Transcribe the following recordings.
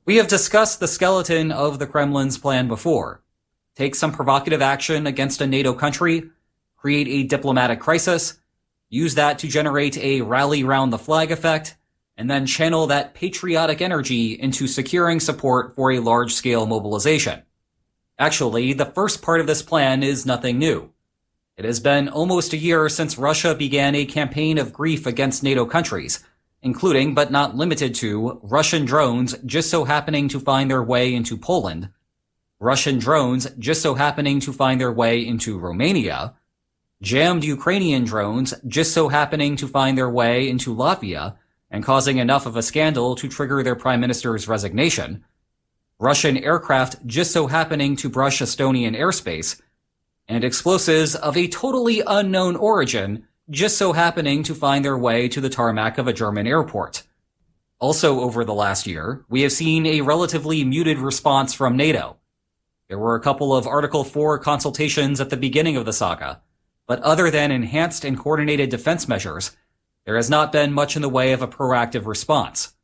We have discussed the skeleton of the Kremlin's plan before. Take some provocative action against a NATO country, create a diplomatic crisis, use that to generate a rally round the flag effect, and then channel that patriotic energy into securing support for a large-scale mobilization. Actually, the first part of this plan is nothing new. It has been almost a year since Russia began a campaign of grief against NATO countries, including but not limited to Russian drones just so happening to find their way into Poland, Russian drones just so happening to find their way into Romania, jammed Ukrainian drones just so happening to find their way into Latvia and causing enough of a scandal to trigger their prime minister's resignation, Russian aircraft just so happening to brush Estonian airspace, and explosives of a totally unknown origin just so happening to find their way to the tarmac of a German airport. Also over the last year, we have seen a relatively muted response from NATO. There were a couple of Article 4 consultations at the beginning of the saga, but other than enhanced and coordinated defense measures, there has not been much in the way of a proactive response.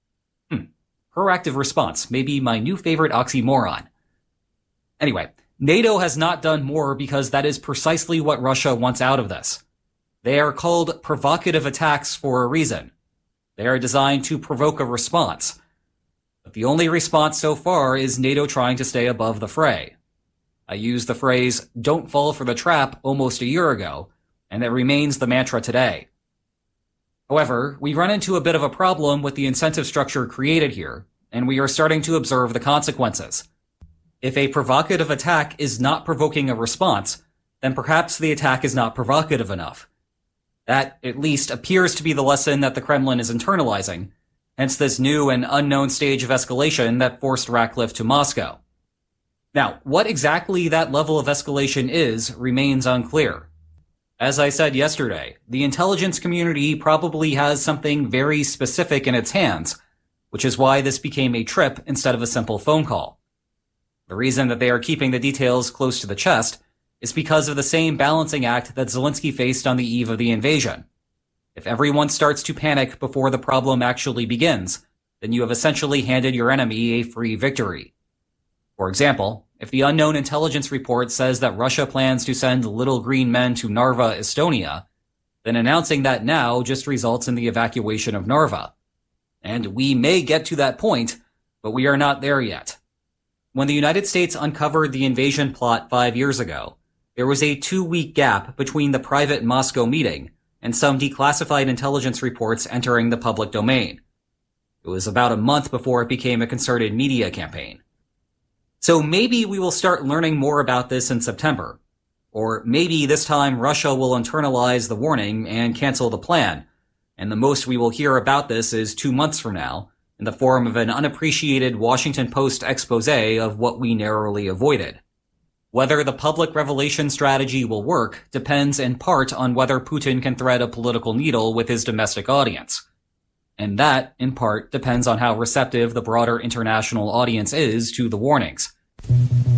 Proactive response may be my new favorite oxymoron. Anyway, NATO has not done more because that is precisely what Russia wants out of this. They are called provocative attacks for a reason. They are designed to provoke a response. But the only response so far is NATO trying to stay above the fray. I used the phrase, "don't fall for the trap," almost a year ago, and that remains the mantra today. However, we run into a bit of a problem with the incentive structure created here, and we are starting to observe the consequences. If a provocative attack is not provoking a response, then perhaps the attack is not provocative enough. That, at least, appears to be the lesson that the Kremlin is internalizing, hence this new and unknown stage of escalation that forced Ratcliffe to Moscow. Now, what exactly that level of escalation is remains unclear. As I said yesterday, the intelligence community probably has something very specific in its hands, which is why this became a trip instead of a simple phone call. The reason that they are keeping the details close to the chest is because of the same balancing act that Zelensky faced on the eve of the invasion. If everyone starts to panic before the problem actually begins, then you have essentially handed your enemy a free victory. For example, if the unknown intelligence report says that Russia plans to send little green men to Narva, Estonia, then announcing that now just results in the evacuation of Narva. And we may get to that point, but we are not there yet. When the United States uncovered the invasion plot 5 years ago, there was a 2-week gap between the private Moscow meeting and some declassified intelligence reports entering the public domain. It was about a month before it became a concerted media campaign. So maybe we will start learning more about this in September. Or maybe this time Russia will internalize the warning and cancel the plan, and the most we will hear about this is 2 months from now, in the form of an unappreciated Washington Post expose of what we narrowly avoided. Whether the public revelation strategy will work depends in part on whether Putin can thread a political needle with his domestic audience. And that, in part, depends on how receptive the broader international audience is to the warnings.